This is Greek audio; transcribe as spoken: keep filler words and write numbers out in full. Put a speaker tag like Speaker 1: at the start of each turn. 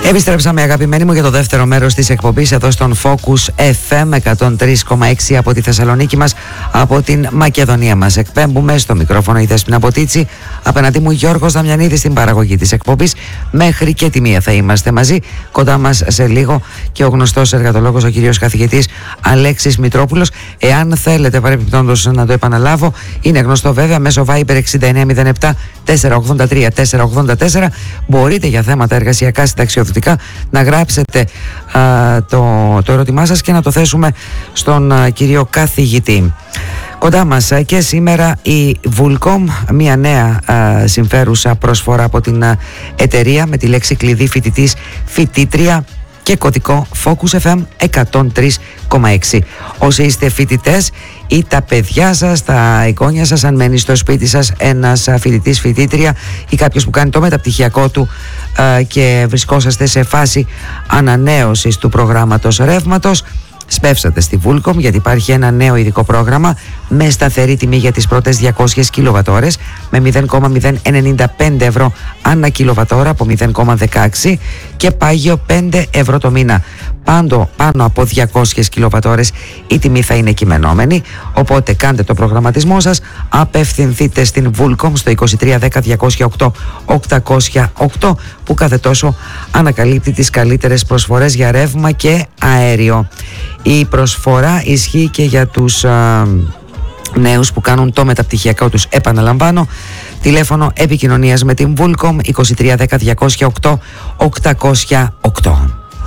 Speaker 1: Επιστρέψαμε, αγαπημένοι μου, για το δεύτερο μέρος της εκπομπής εδώ στον Focus εφ εμ εκατόν τρία κόμμα έξι από τη Θεσσαλονίκη μας, από την Μακεδονία μας. Εκπέμπουμε στο μικρόφωνο η Δέσποινα Ποτίτσι, απέναντί μου Γιώργος Δαμιανίδης στην παραγωγή της εκπομπής. Μέχρι και τη μία θα είμαστε μαζί. Κοντά μας σε λίγο και ο γνωστός εργατολόγος, ο κύριος καθηγητής Αλέξης Μητρόπουλος. Εάν θέλετε παρεμπιπτόντως να το επαναλάβω, είναι γνωστό βέβαια μέσω Viber εξήντα εννέα μηδέν επτά τετρακόσια ογδόντα τρία τετρακόσια ογδόντα τέσσερα. Μπορείτε για θέματα εργασιακά, συνταξιοδοτικά να γράψετε α, το, το ερώτημά σας και να το θέσουμε στον α, κύριο καθηγητή. Κοντά μας α, και σήμερα η Vulcom, μια νέα α, συμφέρουσα προσφορά από την α, εταιρεία με τη λέξη κλειδί φοιτητής, φοιτήτρια και κωδικό Focus εφ εμ εκατόν τρία κόμμα έξι. Όσοι είστε φοιτητές ή τα παιδιά σας, τα εγγόνια σας, αν μένει στο σπίτι σας ένας φοιτητής, φοιτήτρια ή κάποιος που κάνει το μεταπτυχιακό του α, και βρισκόσαστε σε φάση ανανέωσης του προγράμματος ρεύματος, σπεύσατε στη Vulcom, γιατί υπάρχει ένα νέο ειδικό πρόγραμμα με σταθερή τιμή για τις πρώτες διακόσιες κιλοβατ-ώρες με μηδέν κόμμα μηδέν ενενήντα πέντε ευρώ ανά κιλοβατόρα από μηδέν κόμμα δεκαέξι και πάγιο πέντε ευρώ το μήνα. Πάντο, πάνω από διακόσιες κιλοβατ-ώρες η τιμή θα είναι κειμενόμενη, οπότε κάντε το προγραμματισμό σας, απευθυνθείτε στην Vulcom στο είκοσι τρία δέκα διακόσια οκτώ οκτακόσια οκτώ που κάθε τόσο ανακαλύπτει τις καλύτερες προσφορές για ρεύμα και αέριο. Η προσφορά ισχύει και για τους α, νέους που κάνουν το μεταπτυχιακό τους, επαναλαμβάνω. Τηλέφωνο επικοινωνίας με την Vulcom είκοσι τρία δέκα διακόσια οκτώ οκτακόσια οκτώ.